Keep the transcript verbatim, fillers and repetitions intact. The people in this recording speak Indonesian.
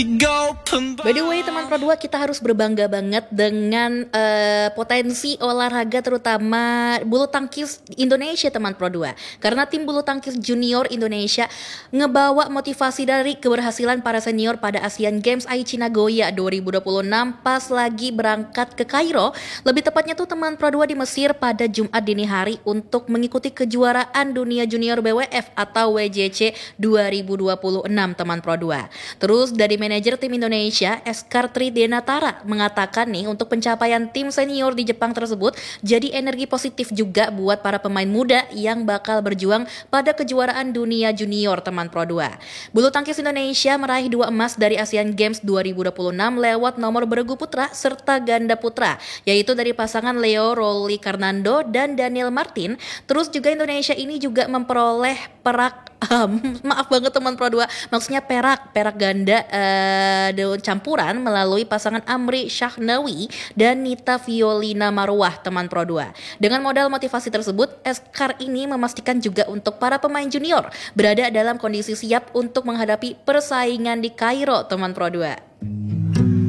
By the way teman Pro dua, kita harus berbangga banget dengan uh, potensi olahraga terutama bulu tangkis Indonesia teman Pro dua. Karena tim bulu tangkis junior Indonesia ngebawa motivasi dari keberhasilan para senior pada Asian Games Aichi Nagoya dua ribu dua puluh enam pas lagi berangkat ke Kairo. Lebih tepatnya tuh teman Pro dua di Mesir pada Jumat dini hari untuk mengikuti kejuaraan dunia junior B W F atau W J C dua ribu dua puluh enam teman Pro dua. Terus dari manajer tim Indonesia, Eskar Tridenatara mengatakan nih untuk pencapaian tim senior di Jepang tersebut jadi energi positif juga buat para pemain muda yang bakal berjuang pada kejuaraan dunia junior teman Pro dua. Bulu tangkis Indonesia meraih dua emas dari Asian Games dua ribu dua puluh enam lewat nomor beregu putra serta ganda putra, yaitu dari pasangan Leo Rolly Karnando dan Daniel Martin. Terus juga Indonesia ini juga memperoleh perak Um, maaf banget teman Pro dua, maksudnya perak perak ganda uh, campuran melalui pasangan Amri Syahnawi dan Nita Violina Marwah teman Pro dua. Dengan modal motivasi tersebut, Eskar ini memastikan juga untuk para pemain junior berada dalam kondisi siap untuk menghadapi persaingan di Kairo teman Pro dua.